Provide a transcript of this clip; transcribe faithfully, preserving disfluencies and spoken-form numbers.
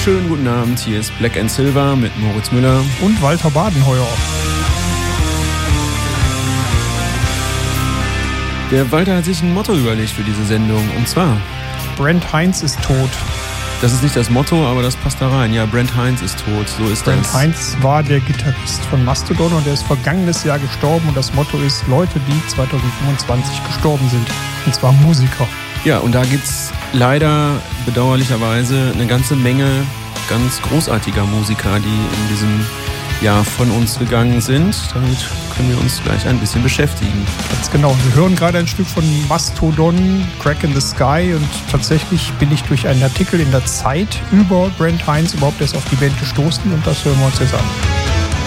Schönen guten Abend, hier ist Black and Silver mit Moritz Müller und Walter Badenheuer. Der Walter hat sich ein Motto überlegt für diese Sendung, und zwar: Brent Hinds ist tot. Das ist nicht das Motto, aber das passt da rein. Ja, Brent Hinds ist tot, so ist Brent das. Brent Hinds war der Gitarrist von Mastodon und der ist vergangenes Jahr gestorben. Und das Motto ist: Leute, die zwanzig fünfundzwanzig gestorben sind. Und zwar Musiker. Ja, und da gibt's leider bedauerlicherweise eine ganze Menge ganz großartiger Musiker, die in diesem Jahr von uns gegangen sind. Damit können wir uns gleich ein bisschen beschäftigen. Ganz genau. Wir hören gerade ein Stück von Mastodon, Crack in the Sky, und tatsächlich bin ich durch einen Artikel in der Zeit über Brent Hinds überhaupt erst auf die Band gestoßen, und das hören wir uns jetzt an.